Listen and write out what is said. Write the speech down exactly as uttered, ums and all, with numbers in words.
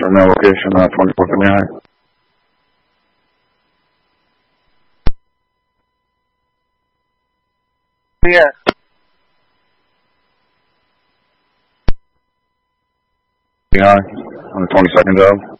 from that location, uh, twenty-fourth and High. Yeah. High on the twenty-second job.